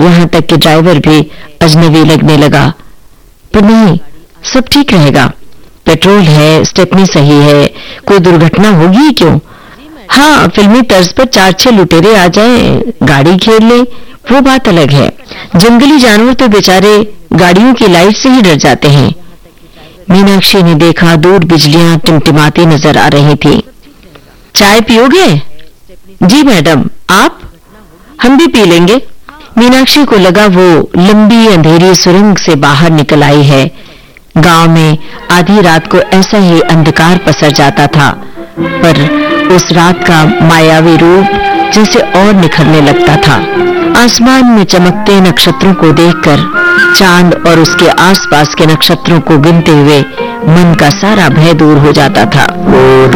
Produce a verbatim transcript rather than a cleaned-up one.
यहाँ तक कि ड्राइवर भी अजनबी लगने लगा। पर नहीं, सब ठीक रहेगा, पेट्रोल है, स्टेपनी सही है, कोई दुर्घटना होगी क्यों? हाँ, फिल्मी तर्ज पर चार छह लुटेरे आ जाएं, गाड़ी घेर ले, वो बात अलग है। जंगली जानवर तो बेचारे गाड़ियों की लाइट से ही डर जाते हैं। मीनाक्षी ने देखा दूर बिजलियां टिमटिमाती नजर आ रही थी। चाय पियोगे? जी मैडम, आप? हम भी पी लेंगे। मीनाक्षी को लगा वो लंबी अंधेरी सुरंग से बाहर निकल आई है। गांव में आधी रात को ऐसा ही अंधकार पसर जाता था, पर उस रात का मायावी रूप जैसे और निखरने लगता था। आसमान में चमकते नक्षत्रों को देखकर, चांद और उसके आसपास के नक्षत्रों को गिनते हुए मन का सारा भय दूर हो जाता था।